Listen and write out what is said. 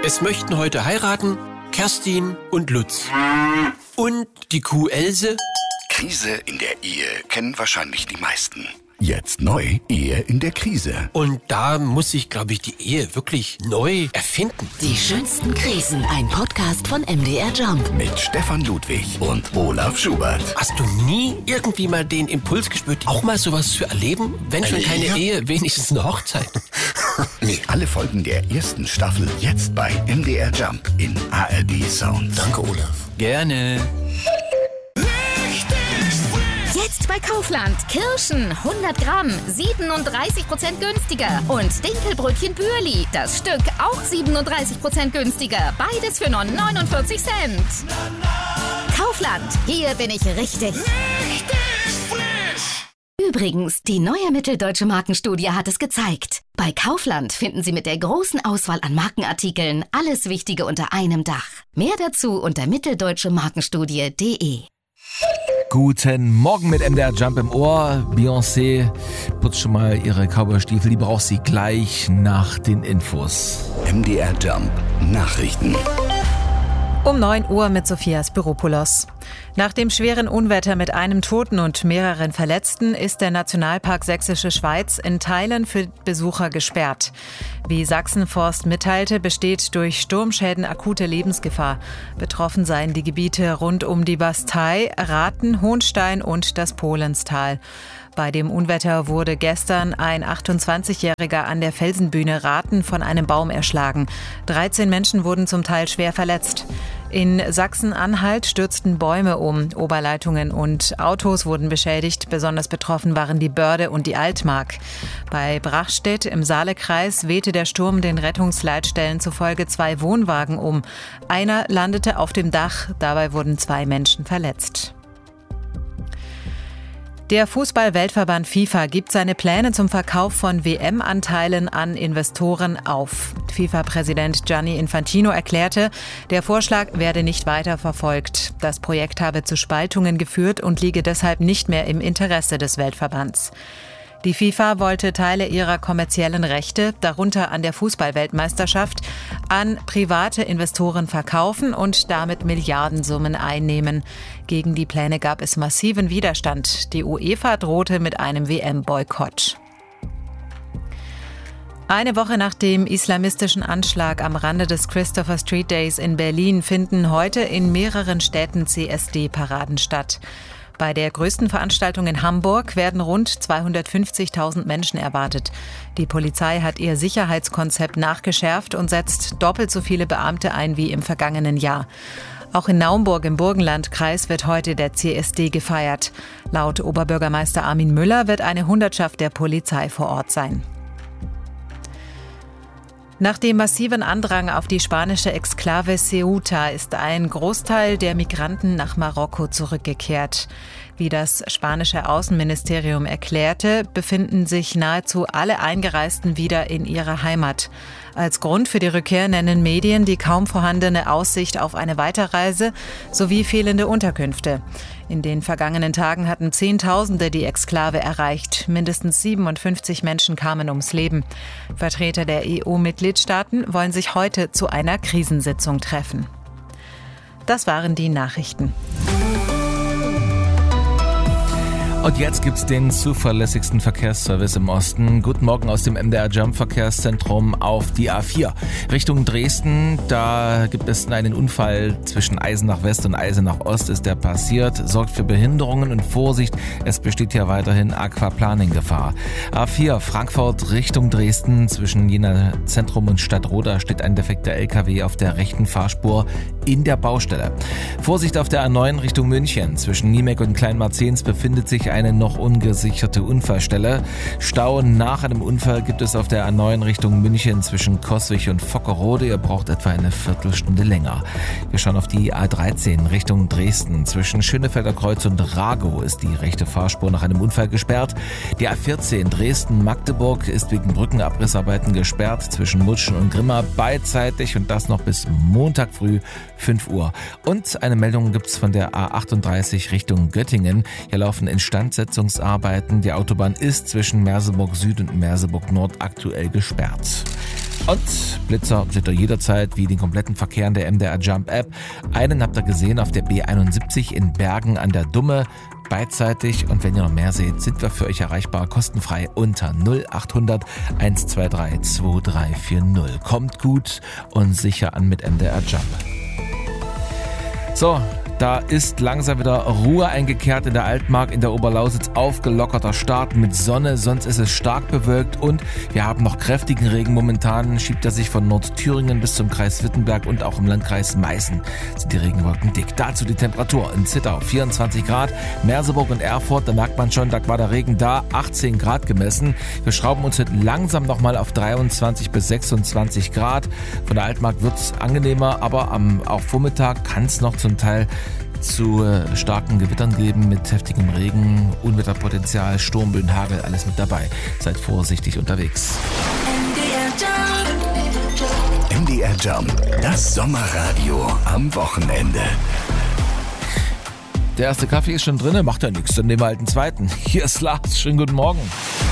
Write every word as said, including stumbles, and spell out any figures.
Es möchten heute heiraten Kerstin und Lutz. Und die Kuh Else. Krise in der Ehe kennen wahrscheinlich die meisten. Jetzt neu, Ehe in der Krise. Und da muss sich, glaube ich, die Ehe wirklich neu erfinden. Die schönsten Krisen, ein Podcast von M D R Jump. Mit Stefan Ludwig und Olaf Schubert. Hast du nie irgendwie mal den Impuls gespürt, auch mal sowas zu erleben? Wenn schon Eine keine Ehe? Ehe, wenigstens eine Hochzeit. Nee, alle Folgen der ersten Staffel jetzt bei M D R Jump in A R D Sound. Danke, Olaf. Gerne. Jetzt bei Kaufland. Kirschen hundert Gramm, siebenunddreißig Prozent günstiger. Und Dinkelbrötchen Bürli. Das Stück auch siebenunddreißig Prozent günstiger. Beides für nur neunundvierzig Cent. Kaufland. Hier bin ich richtig. Übrigens, die neue Mitteldeutsche Markenstudie hat es gezeigt. Bei Kaufland finden Sie mit der großen Auswahl an Markenartikeln alles Wichtige unter einem Dach. Mehr dazu unter mitteldeutsche markenstudie punkt de. Guten Morgen mit M D R Jump im Ohr. Beyoncé putzt schon mal ihre Cowboystiefel, die braucht sie gleich nach den Infos. M D R Jump Nachrichten. Um neun Uhr mit Sophia Spiropoulos. Nach dem schweren Unwetter mit einem Toten und mehreren Verletzten ist der Nationalpark Sächsische Schweiz in Teilen für Besucher gesperrt. Wie Sachsenforst mitteilte, besteht durch Sturmschäden akute Lebensgefahr. Betroffen seien die Gebiete rund um die Bastei, Rathen, Hohnstein und das Polenstal. Bei dem Unwetter wurde gestern ein achtundzwanzigjähriger an der Felsenbühne Rathen von einem Baum erschlagen. dreizehn Menschen wurden zum Teil schwer verletzt. In Sachsen-Anhalt stürzten Bäume um, Oberleitungen und Autos wurden beschädigt. Besonders betroffen waren die Börde und die Altmark. Bei Brachstedt im Saalekreis wehte der Sturm den Rettungsleitstellen zufolge zwei Wohnwagen um. Einer landete auf dem Dach, dabei wurden zwei Menschen verletzt. Der Fußball-Weltverband FIFA gibt seine Pläne zum Verkauf von W M-Anteilen an Investoren auf. FIFA-Präsident Gianni Infantino erklärte, der Vorschlag werde nicht weiter verfolgt. Das Projekt habe zu Spaltungen geführt und liege deshalb nicht mehr im Interesse des Weltverbands. Die FIFA wollte Teile ihrer kommerziellen Rechte, darunter an der Fußball-Weltmeisterschaft, an private Investoren verkaufen und damit Milliardensummen einnehmen. Gegen die Pläne gab es massiven Widerstand. Die UEFA drohte mit einem W M-Boykott. Eine Woche nach dem islamistischen Anschlag am Rande des Christopher Street Days in Berlin finden heute in mehreren Städten C S D-Paraden statt. Bei der größten Veranstaltung in Hamburg werden rund zweihundertfünfzigtausend Menschen erwartet. Die Polizei hat ihr Sicherheitskonzept nachgeschärft und setzt doppelt so viele Beamte ein wie im vergangenen Jahr. Auch in Naumburg im Burgenlandkreis wird heute der C S D gefeiert. Laut Oberbürgermeister Armin Müller wird eine Hundertschaft der Polizei vor Ort sein. Nach dem massiven Andrang auf die spanische Exklave Ceuta ist ein Großteil der Migranten nach Marokko zurückgekehrt. Wie das spanische Außenministerium erklärte, befinden sich nahezu alle Eingereisten wieder in ihrer Heimat. Als Grund für die Rückkehr nennen Medien die kaum vorhandene Aussicht auf eine Weiterreise sowie fehlende Unterkünfte. In den vergangenen Tagen hatten Zehntausende die Exklave erreicht. Mindestens siebenundfünfzig Menschen kamen ums Leben. Vertreter der E U-Mitgliedstaaten wollen sich heute zu einer Krisensitzung treffen. Das waren die Nachrichten. Und jetzt gibt's den zuverlässigsten Verkehrsservice im Osten. Guten Morgen aus dem M D R Jump Verkehrszentrum auf die A vier. Richtung Dresden, da gibt es einen Unfall zwischen Eisenach West und Eisenach Ost ist der passiert. Sorgt für Behinderungen und Vorsicht, es besteht ja weiterhin Aquaplaning-Gefahr. A vier Frankfurt Richtung Dresden, zwischen Jena Zentrum und Stadtroda steht ein defekter L K W auf der rechten Fahrspur in der Baustelle. Vorsicht auf der A neun Richtung München, zwischen Niemek und Kleinmarzens befindet sich eine noch ungesicherte Unfallstelle. Stau nach einem Unfall gibt es auf der A neun Richtung München zwischen Coswig und Vockerode. Ihr braucht etwa eine Viertelstunde länger. Wir schauen auf die A dreizehn Richtung Dresden. Zwischen Schönefelder Kreuz und Ragow ist die rechte Fahrspur nach einem Unfall gesperrt. Die A vierzehn Dresden-Magdeburg ist wegen Brückenabrissarbeiten gesperrt zwischen Mutschen und Grimma beidseitig und das noch bis Montag früh fünf Uhr. Und eine Meldung gibt es von der A achtunddreißig Richtung Göttingen. Hier laufen instand Instandsetzungsarbeiten. Die Autobahn ist zwischen Merseburg Süd und Merseburg Nord aktuell gesperrt. Und Blitzer seht ihr jederzeit wie den kompletten Verkehr in der M D R Jump App. Einen habt ihr gesehen auf der B einundsiebzig in Bergen an der Dumme. Beidseitig, und wenn ihr noch mehr seht, sind wir für euch erreichbar, kostenfrei unter null acht hundert eins zwei drei zwei drei vier null. Kommt gut und sicher an mit M D R Jump. So, da ist langsam wieder Ruhe eingekehrt in der Altmark, in der Oberlausitz. Aufgelockerter Start mit Sonne, sonst ist es stark bewölkt und wir haben noch kräftigen Regen. Momentan schiebt er sich von Nordthüringen bis zum Kreis Wittenberg und auch im Landkreis Meißen sind die Regenwolken dick. Dazu die Temperatur in Zittau vierundzwanzig Grad, Merseburg und Erfurt, da merkt man schon, da war der Regen da, achtzehn Grad gemessen. Wir schrauben uns heute langsam nochmal auf dreiundzwanzig bis sechsundzwanzig Grad. Von der Altmark wird es angenehmer, aber am auch Vormittag kann es noch zum Teil zu äh, starken Gewittern geben mit heftigem Regen, Unwetterpotenzial, Sturmböen, Hagel, alles mit dabei. Seid vorsichtig unterwegs. M D R Jump, das Sommerradio am Wochenende. Der erste Kaffee ist schon drin, macht ja nichts, dann nehmen wir halt einen zweiten. Hier ist Lars, schönen guten Morgen.